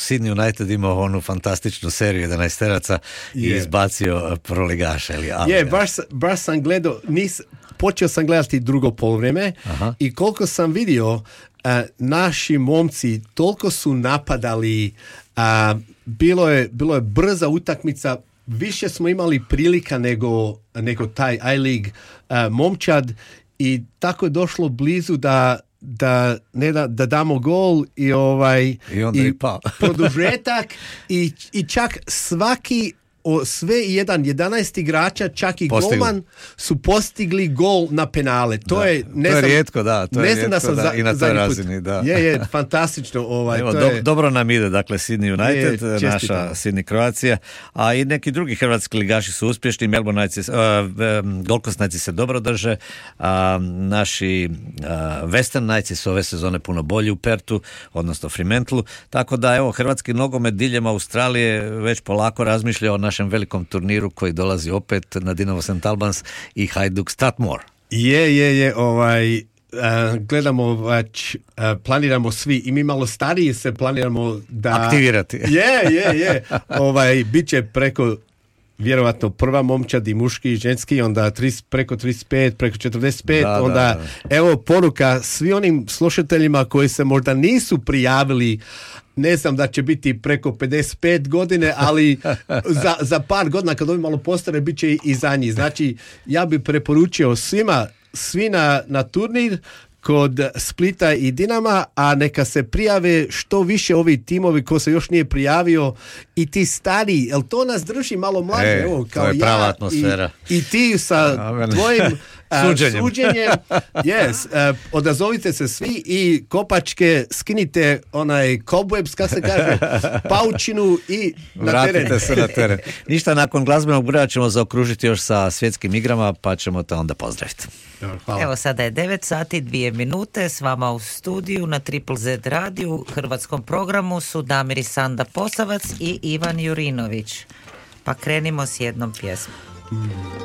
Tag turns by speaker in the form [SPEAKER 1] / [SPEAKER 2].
[SPEAKER 1] Sydney United imao onu fantastičnu seriju 11-teraca i izbacio prvoligaša.
[SPEAKER 2] Baš sam gledao, počeo sam gledati drugo poluvreme i koliko sam vidio, naši momci toliko su napadali, bilo je brza utakmica, više smo imali prilika nego taj I-League momčad i tako je došlo blizu da damo gol i
[SPEAKER 1] onda i pao.
[SPEAKER 2] produžetak i čak sve 11 igrača, čak i golman su postigli gol na penale. To je
[SPEAKER 1] rijetko, da. To je rijetko, i na toj razini, da.
[SPEAKER 2] Je, fantastično.
[SPEAKER 1] Dobro nam ide, dakle, Sydney United, naša Sydney Croatia, a i neki drugi hrvatski ligaši su uspješni. Melbourne Knights, Gold Coast Knights se dobro drže, naši Western Knights su ove sezone puno bolji u Pertu, odnosno Fremantlu, tako da, evo, hrvatski nogomet diljem Australije već polako razmišlja o našem velikom turniru koji dolazi opet na Dinamo St. Albans i Hajduk Statmore.
[SPEAKER 2] Gledamo, planiramo svi i mi malo stariji se planiramo da
[SPEAKER 1] aktivirati.
[SPEAKER 2] Bit će preko vjerovatno prva momčad i muški i ženski, onda preko 35, preko 45, evo poruka svi onim slušateljima koji se možda nisu prijavili, ne znam da će biti preko 55 godine, ali za par godina kad ovi malo postare bit će i za njih. Znači, ja bi preporučio svi na turnir kod Splita i Dinama, a neka se prijave što više ovi timovi ko se još nije prijavio i ti stari, jer to nas drži malo mlađe.
[SPEAKER 1] Kao to je prava atmosfera.
[SPEAKER 2] I ti sa tvojim suđenjem. Odazovite se svi i kopačke, skinite onaj cobwebs, kako se kaže, paučinu i
[SPEAKER 1] vratite se na teren. Ništa, nakon glazbenog broja ćemo zaokružiti još sa svjetskim igrama, pa ćemo te onda pozdraviti.
[SPEAKER 2] Hvala.
[SPEAKER 3] Evo sada je 9 sati 2 minute, s vama u studiju na Triple Z radiju, hrvatskom programu su Damir i Sanda Posavac i Ivan Jurinović. Pa krenimo s jednom pjesmom.